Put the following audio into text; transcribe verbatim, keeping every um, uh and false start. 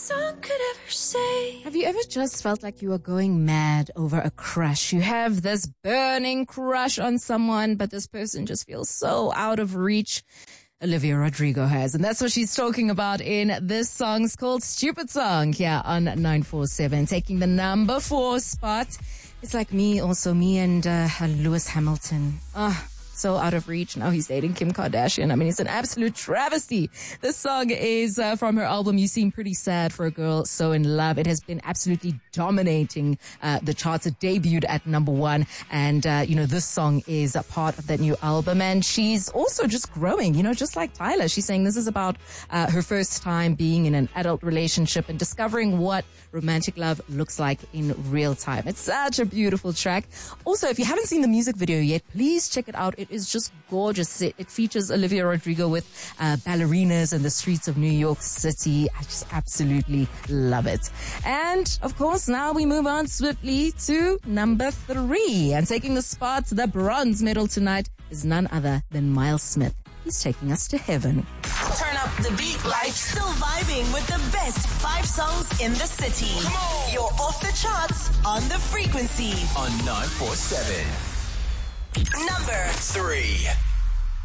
Song could ever say. Have you ever just felt like you were going mad over a crush? You have this burning crush on someone, but this person just feels so out of reach. Olivia Rodrigo has, and that's what she's talking about in this song. It's called Stupid Song here on nine four seven, taking the number four spot. It's like me, also me and uh, Lewis Hamilton. Ah. So out of reach. Now he's dating Kim Kardashian. I mean, it's an absolute travesty. This song is uh, from her album You Seem Pretty Sad for a Girl So in Love. It has been absolutely dominating uh, the charts. It debuted at number one. And, uh, you know, this song is a part of that new album. And she's also just growing, you know, just like Tyler. She's saying this is about uh, her first time being in an adult relationship and discovering what romantic love looks like in real time. It's such a beautiful track. Also, if you haven't seen the music video yet, please check it out. It is just gorgeous. It, it features Olivia Rodrigo with uh, ballerinas in the streets of New York City. I just absolutely love it. And of course, now we move on swiftly to number three. And taking the spot, the bronze medal tonight, is none other than Miles Smith. He's taking us to heaven. Turn up the beat like still vibing with the best five songs in the city. You're off the charts on the frequency on nine four seven. Number three.